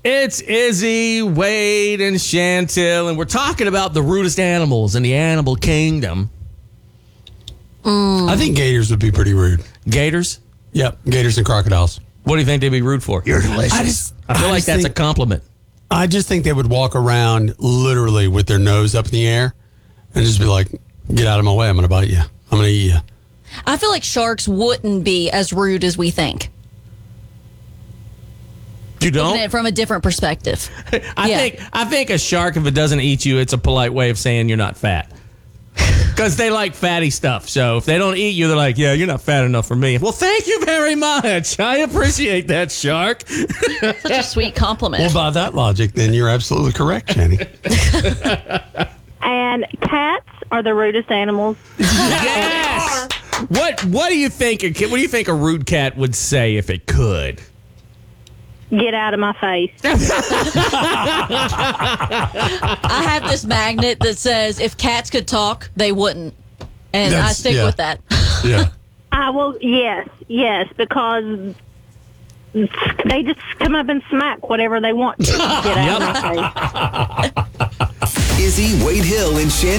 It's Izzy, Wade, and Chantel, and we're talking about the rudest animals in the animal kingdom. I think gators would be pretty rude. Gators? Yep, gators and crocodiles. What do you think they'd be rude for? You're delicious. I feel like that's a compliment. I just think they would walk around literally with their nose up in the air and just be like, get out of my way. I'm going to bite you. I'm going to eat you. I feel like sharks wouldn't be as rude as we think. You don't? Looking at it from a different perspective. I think a shark, if it doesn't eat you, it's a polite way of saying you're not fat. Because they like fatty stuff. So if they don't eat you, they're like, yeah, you're not fat enough for me. Well, thank you very much. I appreciate that, shark. Such a sweet compliment. Well, by that logic, then you're absolutely correct, Jenny. And cats are the rudest animals. Yes. What do you think? What do you think a rude cat would say if it could? Get out of my face. I have this magnet that says if cats could talk, they wouldn't. And I stick with that. Yeah. I will, yes, because they just come up and smack whatever they want to. Get out of my face. Izzy, Wade Hill, and Shannon.